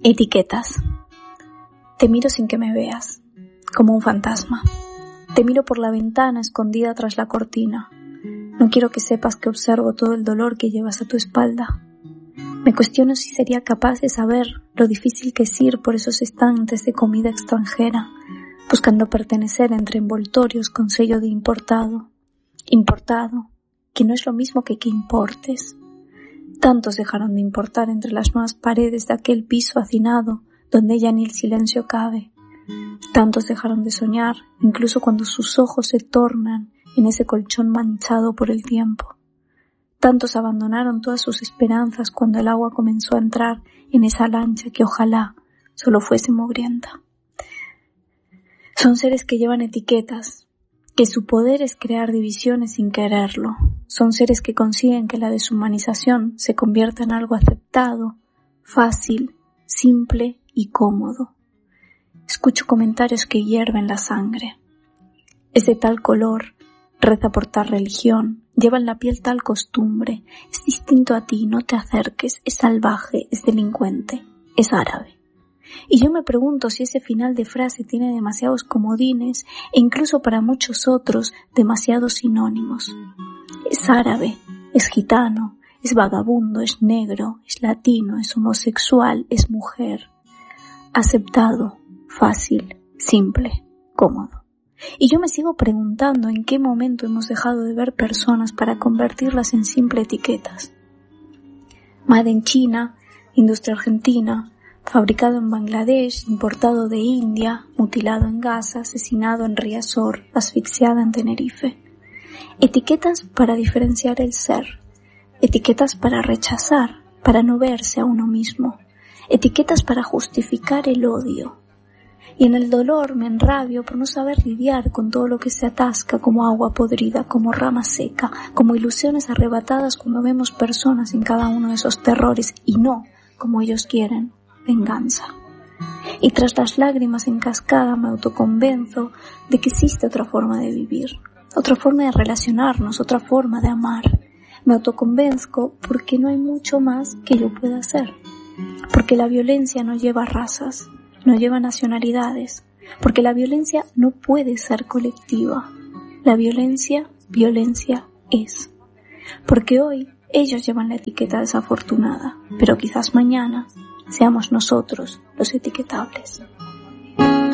Etiquetas. Te miro sin que me veas, como un fantasma. Te miro por la ventana escondida tras la cortina. No quiero que sepas que observo todo el dolor que llevas a tu espalda. Me cuestiono si sería capaz de saber lo difícil que es ir por esos estantes de comida extranjera, buscando pertenecer entre envoltorios con sello de importado. Importado, que no es lo mismo que importes. Tantos dejaron de importar entre las nuevas paredes de aquel piso hacinado donde ya ni el silencio cabe. Tantos dejaron de soñar, incluso cuando sus ojos se tornan en ese colchón manchado por el tiempo. Tantos abandonaron todas sus esperanzas cuando el agua comenzó a entrar en esa lancha que ojalá solo fuese mugrienta. Son seres que llevan etiquetas, que su poder es crear divisiones sin quererlo. Son seres que consiguen que la deshumanización se convierta en algo aceptado, fácil, simple y cómodo. Escucho comentarios que hierven la sangre. Es de tal color, reza por tal religión, lleva en la piel tal costumbre, es distinto a ti, no te acerques, es salvaje, es delincuente, es árabe. Y yo me pregunto si ese final de frase tiene demasiados comodines e incluso para muchos otros demasiados sinónimos. Es árabe, es gitano, es vagabundo, es negro, es latino, es homosexual, es mujer. Aceptado, fácil, simple, cómodo. Y yo me sigo preguntando en qué momento hemos dejado de ver personas para convertirlas en simple etiquetas. Made in China, industria argentina, fabricado en Bangladesh, importado de India, mutilado en Gaza, asesinado en Riazor, asfixiada en Tenerife. Etiquetas para diferenciar el ser, etiquetas para rechazar, para no verse a uno mismo, etiquetas para justificar el odio. Y en el dolor me enrabio por no saber lidiar con todo lo que se atasca como agua podrida, como rama seca, como ilusiones arrebatadas cuando vemos personas en cada uno de esos terrores y no como ellos quieren. Venganza. Y tras las lágrimas en cascada me autoconvenzo de que existe otra forma de vivir, otra forma de relacionarnos, otra forma de amar. Me autoconvenzco porque no hay mucho más que yo pueda hacer, porque la violencia no lleva razas, no lleva nacionalidades, porque la violencia no puede ser colectiva. La violencia es. Porque hoy ellos llevan la etiqueta desafortunada, pero quizás mañana seamos nosotros los etiquetables.